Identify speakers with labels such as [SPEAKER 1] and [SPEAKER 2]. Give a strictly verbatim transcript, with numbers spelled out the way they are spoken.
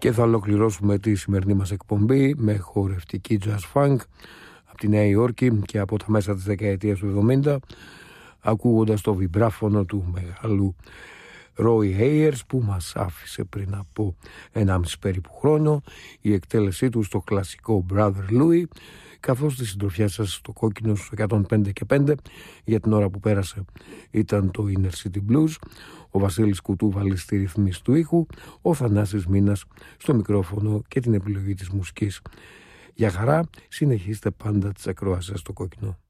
[SPEAKER 1] Και θα ολοκληρώσουμε τη σημερινή μας εκπομπή με χορευτική jazz funk από τη Νέα Υόρκη και από τα μέσα της δεκαετίας του εβδομήντα, ακούγοντας το βιμπράφωνο του μεγάλου Roy Ayers που μας άφησε πριν από ενάμιση περίπου χρόνο, η εκτέλεσή του στο κλασικό Brother Louie, καθώς τη συντροφιά σας στο κόκκινο στους εκατόν πέντε και πέντε για την ώρα που πέρασε ήταν το Inner City Blues, ο Βασίλης Κουτούβαλης στη ρυθμίση του ήχου, ο Θανάσης Μίνας στο μικρόφωνο και την επιλογή της μουσικής. Για χαρά, συνεχίστε πάντα τις ακροάσεις στο κόκκινο.